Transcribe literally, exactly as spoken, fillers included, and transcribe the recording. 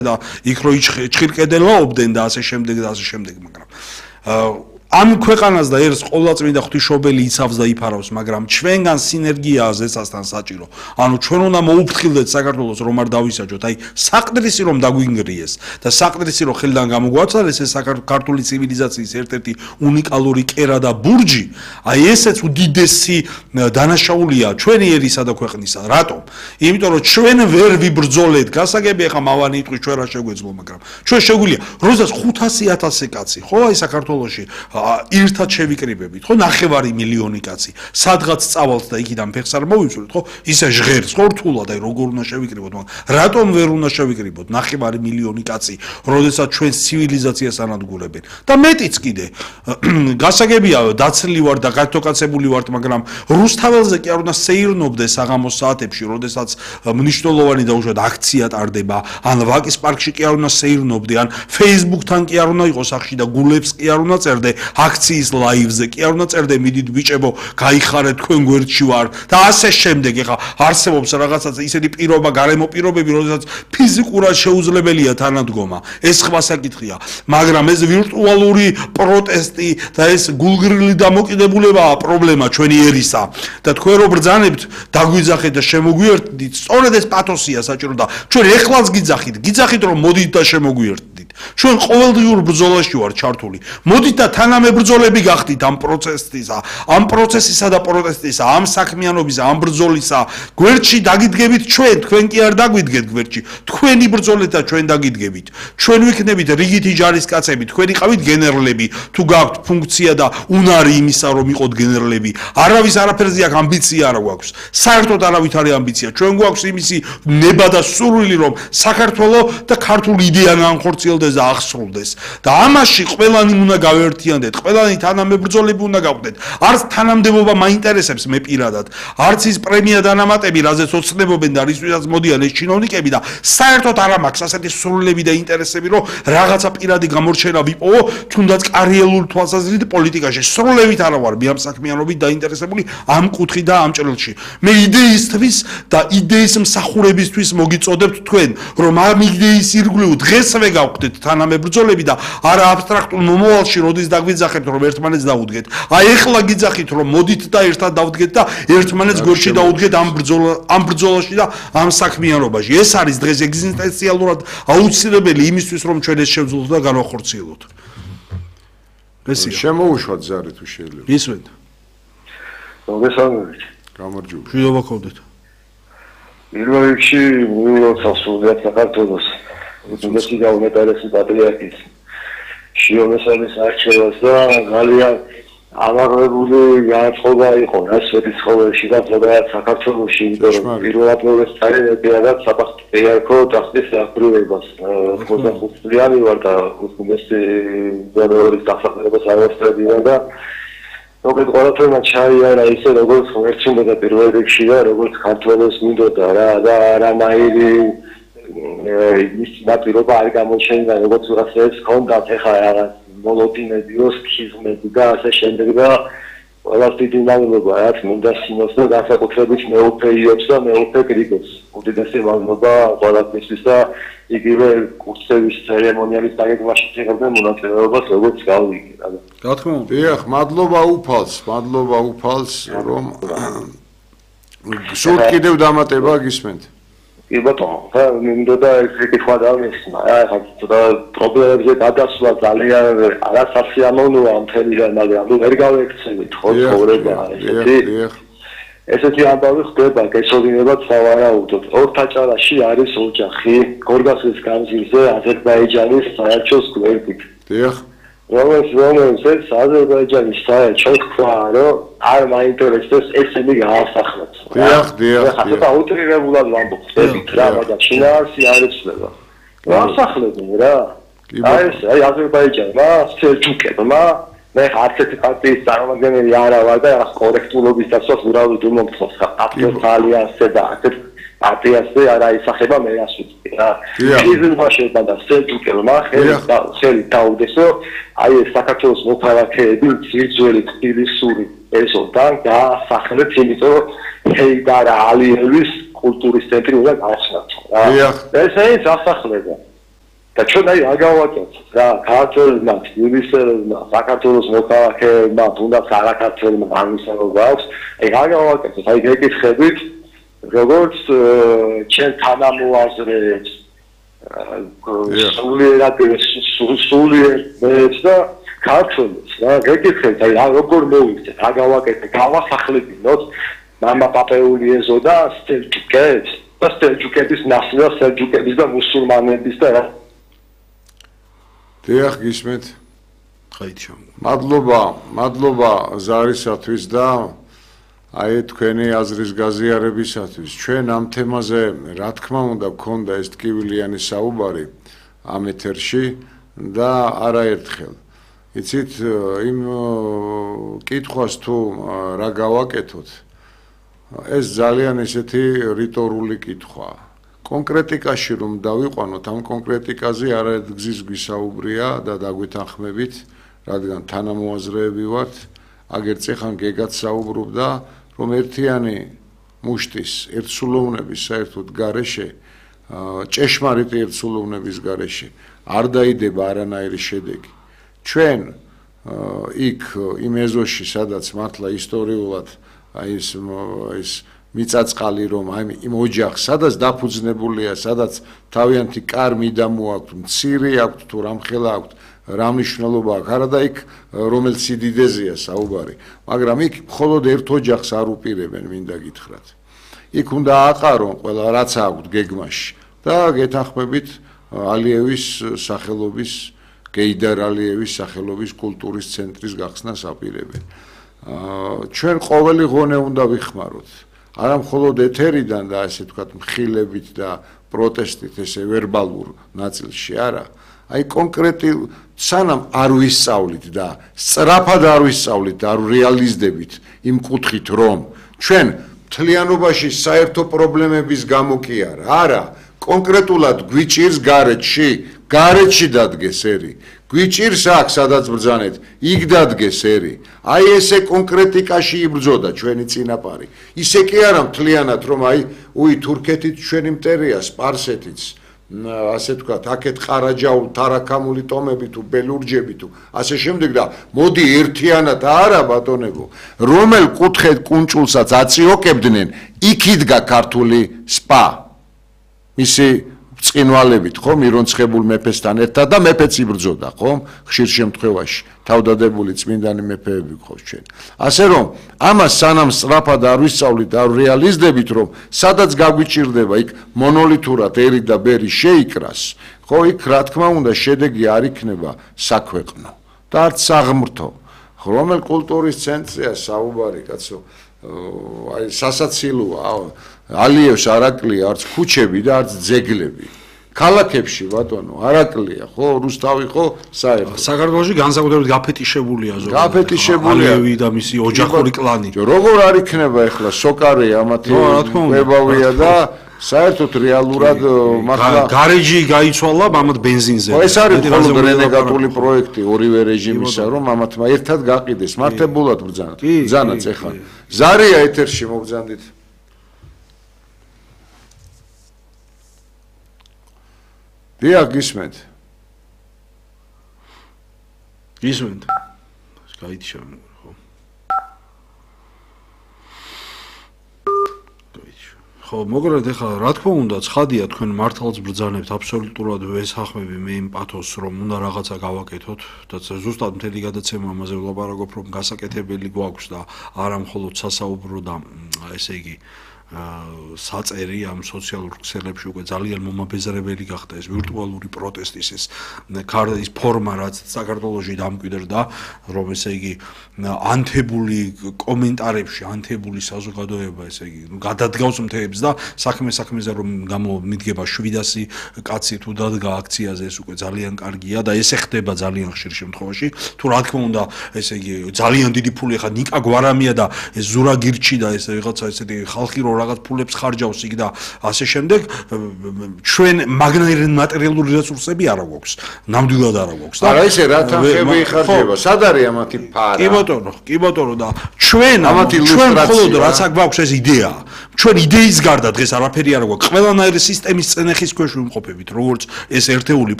და იქ რო იჩხირკედელაობდნენ და ასე შემდეგ და ასე შემდეგ, მაგრამ ამ ქვეყანას და ერთს ყოვლადწმიდა ღვთისმშობელი იცავს და იფარავს, მაგრამ ჩვენგან სინერგიაა ზესასთან საჭირო. ანუ ჩვენ უნდა მოუფრთხილდეთ საქართველოს რომ არ დავისაჯოთ, აი საყდრისი რომ დაგვინგრიეს და საყდრისი რომ ხელიდან გამოგვაცალეს ეს საქართველოს ცივილიზაციის ერთ-ერთი უნიკალური კერა და ბურჯი, აი ესეც უდიდესი დანაშაულია ჩვენი ერისა და ქვეყნისა. რატომ? იმიტომ რომ ჩვენ ვერ ვიბრძოლეთ, გასაგებია ხა მავანი იტყვის ჩვენ რა შეგვეძლო, მაგრამ ჩვენ შეგვიძლია, როდესაც ხუთასი ათასი კაცი, ხო აი საქართველოში ერთად შევიკრიბებით, ხო ნახევარი მილიონი კაცი, სადღაც წავალთ და იქიდან ფეხს არ მოვიწურეთ, ხო ისე ჟღერს, ხო რთულად, აი როგორ უნდა შევიკრიბოთ, მაგრამ რატომ ვერ უნდა შევიკრიბოთ ნახევარი მილიონი კაცი, როდესაც ჩვენს ცივილიზაციას ანადგურებენ და მეტიც კიდე, გასაგებია დაცლილი ვარ და გათოკაცებული ვარ, მაგრამ რუსთაველზე კი არ უნდა სეირნობდე საღამოს საათებში, როდესაც მნიშვნელოვანი და უშუალოდ აქცია ტარდება, ან ვაკის პარკში კი არ უნდა სეირნობდე, ან Facebook-თან კი არ უნდა იყოს სახში და გულებს კი არ უნდა წერდე აქციის ლაივზე კი არ უნდა წერდე მიდით ბიჭებო გაიხარეთ თქვენ გვერდში ვარ და ასე შემდეგ ეხა არსებობს რაღაცა ისეთი პირობა გარემო პირობები როდესაც ფიზიკურად შეუძლებელია თანადგომა ეს სხვა საკითხია მაგრამ ეს ვირტუალური პროტესტი და ეს გულგრილი დამოკიდებულებაა პრობლემა ჩვენი ერისა და თქვენ რო ბრძანებთ დაგვიძახეთ და შემოგვიერთდით სწორედ ეს პათოსია საჭირო და ჩვენ ეხლაც გიძახით გიძახით რომ მოდით და შემოგვიერთდით ჩვენ ყოველდღიურ ბრძოლაში ვარ ჩართული მოდით და თანამებრძოლები გახდით ამ პროცესისა, ამ პროცესისა და პროტესტისა, ამ საქმიანობისა, ამ ბრძოლისა, გვერდში დაგიდგებით ჩვენ, თქვენ კი არ დაგვიდგეთ გვერდში. თქვენი ბრძოლით და ჩვენ დაგიდგებით. ჩვენ ვიქნებით რიგითი ჯარისკაცები, თქვენ იყავით გენერლები, თუ გაქვთ ფუნქცია და უნარი იმისა, რომ იყოთ გენერლები. არავის არაფერზე აქ ამბიცია არ გვაქვს. საერთოდ არავით არის ამბიცია. ჩვენ გვაქვს იმისი ნება და სურვილი, რომ საქართველო და ქართული იდეა განხორციელდეს და აღსრულდეს. და ამაში ყველანი უნდა გავერთიანდეთ, ყველანი თანამებრძოლები უნდა გავხდეთ. არც თანამდებობა მაინტერესებს მე პირადად, არც ის პრემია დანამატები, რაზეც ოცნებობენ და რისთვისაც მოდიან ეს ჩინოვნიკები და საერთოდ არ მაქვს ასეთი სურვილები და ინტერესები, რომ რაღაცა პირადი გამორჩენა ვიპოვო, თუნდაც კარიერულ თვალსაზრისით პოლიტიკაში. სრულებით არა ვარ მე ამ საქმიანობით დაინტერესებული ამ კუთხით და ამ ჭრილში. მე იდეისთვის და იდეის მსახურებისთვის მოგიწოდებთ თქვენ, რომ ამ იდეის ირგვლივ დღესვე გავხდეთ თანამებრძოლები და არა აბსტრაქტულ მომავალში როდის დაგვიძახეთ რომ ერთმანეთს დაუდგეთ. აი ეხლა გიძახით რომ მოდით და ერთად დავდგეთ და ერთმანეთს გვერდში დაუდგეთ ამ ბრძოლა ამ ბრძოლაში და ამ საქმიანობაში. ეს არის დღეს ეგზისტენციალურად აუცილებელი იმისთვის რომ ჩვენ ეს შევძლოთ და განვახორციელოთ. ესეა. შემოუშვათ ზარი თუ შეიძლება. ისვენთ. მოგესალმებით. გამარჯობა. მშვიდობა გქონდეთ. პირველ რიგში მიულოცავ სრულიად საქართველოს. უდიდესი და უმეტარესი პატრიარქის შიომესარის არჩევას და ძალიან ამაღლებული განწყობა იყო რა სვეტიცხოველში და ზოგადად საქართველოში, იმიტომ რომ პირველად მოვესწრებია და საპატრიარქო ტახტის აღბრევებას. ოცდახუთი წლიანი ვარ და უდიდესი ზონეურის დასახელებას ავესწრებია და როგორც ყველაფერმა ჩაიარა ისე როგორც ერთშინდა პირველ რიგში და როგორც ქართველოს მინდოდა რა და არამაირი ის ნაპირობა არ გამოჩენდა როგორც ვიღაცას ჰქონდათ ეხლა რაღაც მოლოდინები, სქიზმები და ასე შემდეგ და ყველას დიდი მადლობა რაც მინდა სიმოს და განსაკუთრებით მეუფე იობს და მეუფე გრიგოს უდიდესი მადლობა ყველასთვის და იგივე კურსების ცერემონიალის დაგეგმვაში შეგვიძლია მონაწილეობას როგორც გავიგე რა რა თქმა უნდა დიახ მადლობა უფალს მადლობა უფალს რომ სულ კიდევ დამატება გისმენთ კი ბატონო, ხა მინდოდა ეს კითხვა დავესმა, რა ხა პრობლემებზე გადასვლა ძალიან არასასიამოვნოა მთელიდან, მაგრამ ნუ ვერ გავექცევით ხო ცხოვრება ესეთი. ესეთი ამბავი ხდება, გეცოდინებათ სავარაუდოდ. ორთაჭარაში არის ოჯახი, გორგასის გამზირზე აზერბაიჯანის საელჩოს გვერდით. დიახ. რომელიც რომელიც აზერბაიჯანის საელჩო თქვა, რომ არ მაინტერესებს ესენი გაასახლოთ. დიახ, დიახ. ხა უტრირებულად ვამბობ, ხდებით რა, მაგრამ შინაარსი არ იცლება. გაასახლებენ რა. აი ეს აი აზერბაიჯანმა, სელჩუკებმა, მე არც ერთი პარტიის წარმომადგენელი არა ვარ და რა კორექტულობის დასვას ურავით უმომთხოს ხა პარტიას ალიანსზე და ასეთ პარტიასზე არა ისახება მე ასვიცი რა. შეიძლება შეიძლება და სელჩუკებმა ხელი დაუდესო აი ეს საქართველოს მოქალაქეები ძირძველი თბილისური ესოდან გაასახლეთ იმიტომ რომ ჰეიდარ ალიევის კულტურის ცენტრი უნდა გაახსნათ რა. ეს ის ასახლება. და ჩვენ აი რა გავაკეთეთ რა ქართველებმა, თბილისელებმა, საქართველოს მოქალაქეებმა, თუნდაც არაქართველებმა განსხვავება აქვს. აი რა გავაკეთეთ? აი გეკითხებით, როგორც ჩვენ თანამოაზრეებს, სულიერად სულიერებს და ქართველებს რა გეკითხებით, აი რა როგორ მოვიქცეთ, რა გავაკეთეთ, გავასახლებინოთ მამა პაპეული ეზო და სელჯუკებს, და სელჯუკების ნასლი და სელჯუკების და მუსულმანების და რა დიახ, გისმენთ. ხაიჩო. მადლობა, მადლობა ზარისათვის და აი თქვენი აზრის გაზიარებისათვის. ჩვენ ამ თემაზე რა თქმა უნდა გქონდა ეს ტკივილიანი საუბარი ამ ეთერში და არაერთხელ. იცით, იმ კითხვას თუ რა გავაკეთოთ, ეს ძალიან ესეთი რიტორული კითხვაა. კონკრეტიკაში რომ დავიყვანოთ, ამ კონკრეტიკაზე არაერთ გზის გვისაუბრია და დაგვეთანხმებით, რადგან თანამოაზრეები ვართ, აგერწი ხან გეგაც საუბრობდა, რომ ერთიანი მუშტის ერთსულოვნების საერთოდ გარეშე, ჭეშმარიტი ერთსულოვნების გარეშე არ დაიდება არანაირი შედეგი. ჩვენ იქ იმ ეზოში, სადაც მართლა ისტორიულად აი ეს ეს მიწაწყალი რომ აი იმ ოჯახს, სადაც დაფუძნებულია, სადაც თავიანთი კარმიდამო აქვს, მცირე აქვს თუ რამხელა აქვს, რა მნიშვნელობა აქვს, არა და იქ რომელ სიდიდეზეა საუბარი, მაგრამ იქ მხოლოდ ერთ ოჯახს არ უპირებენ, მინდა გითხრათ. იქ უნდა აყარონ ყველა რაც აქვს გეგმაში და გეთანხმებით ალიევის სახელობის, გეიდარ ალიევის სახელობის კულტურის ცენტრის გახსნას აპირებენ. ჩვენ ყოველი ღონე უნდა ვიხმაროთ. არა მხოლოდ ეთერიდან და ასე ვთქვათ მხილებით და პროტესტით ესე ვერბალურ ნაწილში, არა. აი კონკრეტი სანამ არ ვისწავლით და სწრაფად არ ვისწავლით და არ რეალიზდებით იმ კუთხით, რომ ჩვენ მთლიანობაში საერთო პრობლემების გამო კი არა, არა, კონკრეტულად გვიჭირს გარეჯში, გარეჯში დადგეს ერი. გვიჭირს აქ სადაც ბრძანეთ, იქ დადგეს ერი. აი ესე კონკრეტიკაში იბრძოდა ჩვენი წინაპარი. ისე კი არა მთლიანად რომ აი უი თურქეთით ჩვენი მტერია, სპარსეთიც, ასე ვთქვათ, აქეთ ყარაჯაულ თარაქამული ტომები თუ ბელურჯები თუ ასე შემდეგ და მოდი ერთიანად არა ბატონებო, რომელ კუთხედ კუნჭულსაც აწიოკებდნენ, იქ იდგა ქართული სპა. მისი წინვალებით ხომ ირონცხებულ მეფესთან ერთად და მეფეც იბრძოდა ხომ ხშირ შემთხვევაში თავდადებული წმინდანი მეფეები გყავს ჩვენ. ასე რომ ამას სანამ სწრაფად არ ვისწავლით, არ რეალიზდებით, რომ სადაც გაგვიჭირდება იქ მონოლითურად ერი და ბერი შეიკრას, ხო იქ რა თქმა უნდა შედეგი არ იქნება საქვეყნო და არც საღმრთო. რომელ კულტურის ცენტრია საუბარი, კაცო, აი სასაცილოა. ალიევს არაკლია, არც ქუჩები და არც ძეგლები. ქალაქებში ბატონო, არაკლია, ხო, რუსთავი ხო, საერთოდ. საქართველოში განსაკუთრებით გაფეტიშებულია ზოგადად. გაფეტიშებულია ალიევი და მისი ოჯახური კლანი. როგორ არ იქნება ახლა სოკარე ამათი კვებავია და საერთოდ რეალურად მართლა გარეჯი გაიცვალა ამათ ბენზინზე. ეს არის მხოლოდ რენეგატული პროექტი ორივე რეჟიმისა, რომ ამათმა ერთად გაყიდეს. მართებულად ბრძანათ. ბრძანაც ახლა. ზარია ეთერში მოგზანდით. დიახ, გისმენთ. გისმენთ. გაიჩა, ხო. გაიჩა. ხო, მოგრად ეხლა რა თქმა უნდა, ცხადია თქვენ მართალაც ბრძანებთ აბსოლუტურად ვესახმები მე იმ პათოსს, რომ უნდა რაღაცა გავაკეთოთ და ზუსტად მთელი გადაცემა ამაზე ვლაპარაკობ, რომ გასაკეთებელი გვაქვს და არა მხოლოდ სასაუბრო და ესე იგი საწერი ამ სოციალურ ქსელებში უკვე ძალიან მომაბეზრებელი გახდა ეს ვირტუალური პროტესტის ეს ის ფორმა, რაც საქართველოში დამკვიდრდა, რომ ესე იგი ანთებული კომენტარებში, ანთებული საზოგადოება, ესე იგი გადადგავს მთებს და საქმე საქმეზე რომ გამომიდგება შვიდასი კაცი თუ დადგა აქციაზე, ეს უკვე ძალიან კარგია და ესე ხდება ძალიან ხშირ შემთხვევაში. თუ რა თქმა უნდა, ესე იგი ძალიან დიდი ფული ხა ნიკა გვარამია და ეს ზურაგირჩი და ეს რაღაცა ესეთი ხალხი რო რაღაც ფულებს ხარჯავს იქ და ასე შემდეგ ჩვენ მაგნაირი მატერიალური რესურსები არ გვაქვს, ნამდვილად არ გვაქვს და არა ესე რა თანხები იხარჯება, სად არის ამათი ფარა? კი ბატონო, კი ბატონო და ჩვენ ჩვენ მხოლოდ რაც გვაქვს ეს იდეა. ჩვენ იდეის გარდა დღეს არაფერი არ გვაქვს. ყველანაირი სისტემის წენეხის ქვეშ ვიმყოფებით, როგორც ეს ერთეული